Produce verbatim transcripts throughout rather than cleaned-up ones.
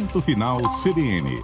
Ponto Final C B N.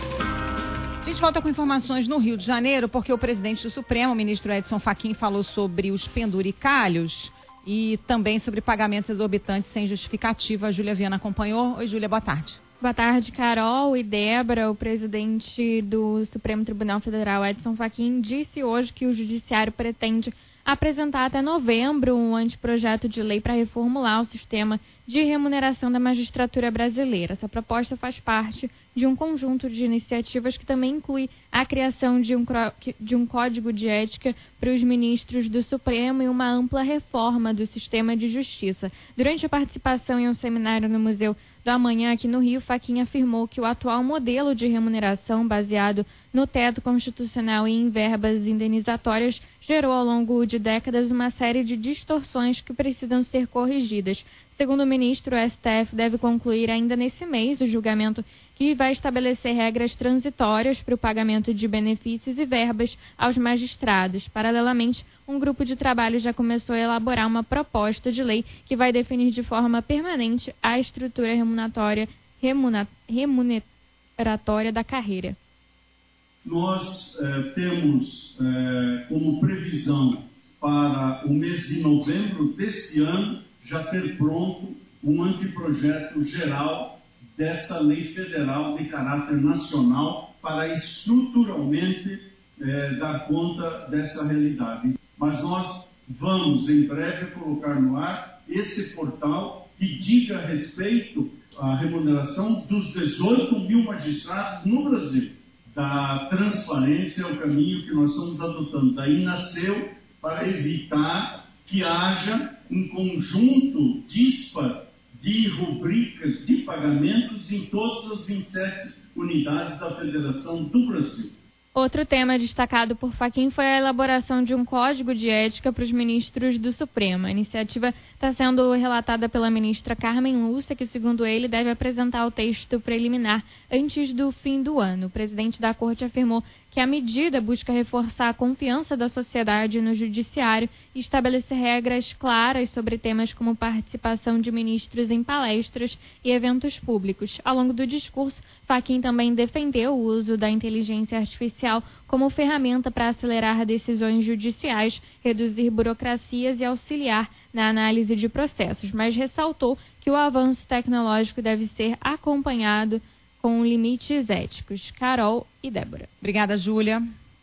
A gente volta com informações no Rio de Janeiro, porque o presidente do Supremo, o ministro Edson Fachin, falou sobre os penduricalhos e também sobre pagamentos exorbitantes sem justificativa. A Júlia Viana acompanhou. Oi, Júlia, boa tarde. Boa tarde, Carol e Débora. O presidente do Supremo Tribunal Federal, Edson Fachin, disse hoje que o Judiciário pretende apresentar até novembro um anteprojeto de lei para reformular o sistema de remuneração da magistratura brasileira. Essa proposta faz parte de um conjunto de iniciativas que também inclui a criação de um, de um código de ética para os ministros do Supremo e uma ampla reforma do sistema de justiça. Durante a participação em um seminário no Museu do Amanhã aqui no Rio, Fachin afirmou que o atual modelo de remuneração baseado no teto constitucional e em verbas indenizatórias gerou ao longo de décadas uma série de distorções que precisam ser corrigidas. Segundo o ministro, o S T F deve concluir ainda nesse mês o julgamento que vai estabelecer regras transitórias para o pagamento de benefícios e verbas aos magistrados. Paralelamente, um grupo de trabalho já começou a elaborar uma proposta de lei que vai definir de forma permanente a estrutura remuneratória, remuna, remuneratória da carreira. Nós eh, temos eh, como previsão para o mês de novembro deste ano já ter pronto um anteprojeto geral dessa lei federal de caráter nacional para estruturalmente eh, dar conta dessa realidade. Mas nós vamos em breve colocar no ar esse portal que diga a respeito à remuneração dos dezoito mil magistrados no Brasil. Da transparência é o caminho que nós estamos adotando. Daí nasceu para evitar que haja um conjunto dispar de rubricas de pagamentos em todas as vinte e sete unidades da Federação do Brasil. Outro tema destacado por Fachin foi a elaboração de um código de ética para os ministros do Supremo. A iniciativa está sendo relatada pela ministra Carmen Lúcia, que, segundo ele, deve apresentar o texto preliminar antes do fim do ano. O presidente da Corte afirmou que a medida busca reforçar a confiança da sociedade no judiciário e estabelecer regras claras sobre temas como participação de ministros em palestras e eventos públicos. Ao longo do discurso, Fachin também defendeu o uso da inteligência artificial como ferramenta para acelerar decisões judiciais, reduzir burocracias e auxiliar na análise de processos, mas ressaltou que o avanço tecnológico deve ser acompanhado com limites éticos. Carol e Débora. Obrigada, Júlia.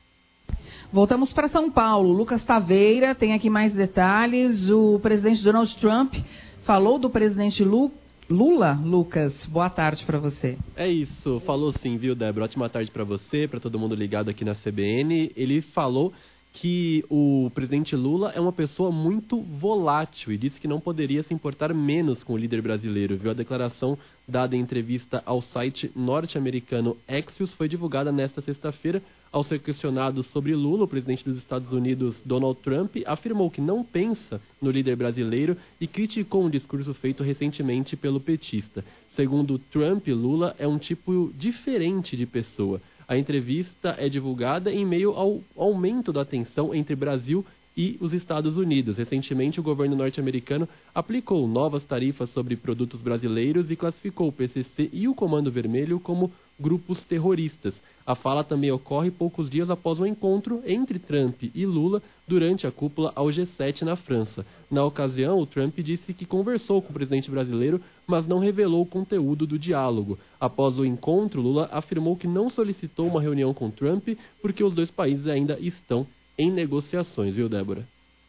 Voltamos para São Paulo. Lucas Taveira tem aqui mais detalhes. O presidente Donald Trump falou do presidente Lula. Lula, Lucas, boa tarde para você. É isso, falou sim, viu, Débora? Ótima tarde para você, para todo mundo ligado aqui na C B N. Ele falou que o presidente Lula é uma pessoa muito volátil e disse que não poderia se importar menos com o líder brasileiro, viu? A declaração dada em entrevista ao site norte-americano Axios foi divulgada nesta sexta-feira. Ao ser questionado sobre Lula, o presidente dos Estados Unidos, Donald Trump, afirmou que não pensa no líder brasileiro e criticou um discurso feito recentemente pelo petista. Segundo Trump, Lula é um tipo diferente de pessoa. A entrevista é divulgada em meio ao aumento da tensão entre Brasil e os Estados Unidos. Recentemente, o governo norte-americano aplicou novas tarifas sobre produtos brasileiros e classificou o P C C e o Comando Vermelho como grupos terroristas. A fala também ocorre poucos dias após um encontro entre Trump e Lula durante a cúpula ao G sete na França. Na ocasião, o Trump disse que conversou com o presidente brasileiro, mas não revelou o conteúdo do diálogo. Após o encontro, Lula afirmou que não solicitou uma reunião com Trump porque os dois países ainda estão em negociações, viu, Débora?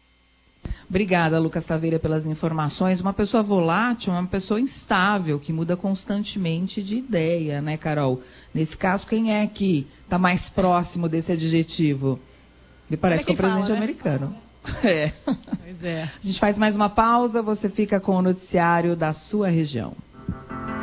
Obrigada, Lucas Taveira, pelas informações. Uma pessoa volátil é uma pessoa instável, que muda constantemente de ideia, né, Carol? Nesse caso, quem é que está mais próximo desse adjetivo? Me parece que é o presidente fala, né? americano. É. Pois é. A gente faz mais uma pausa, você fica com o noticiário da sua região.